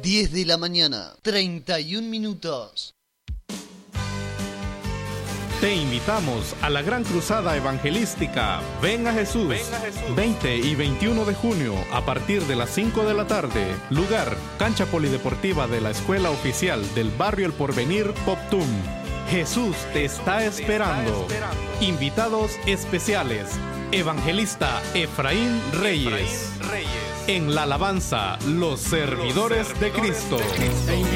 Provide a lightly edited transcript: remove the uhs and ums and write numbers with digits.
10 de la mañana, 31 minutos. Te invitamos a la gran cruzada evangelística Ven a Jesús, 20 y 21 de junio a partir de las 5 de la tarde. Lugar, cancha polideportiva de la Escuela Oficial del Barrio El Porvenir, Poptum. Jesús te está esperando. Invitados especiales, evangelista Efraín Reyes. En la alabanza, los servidores de Cristo.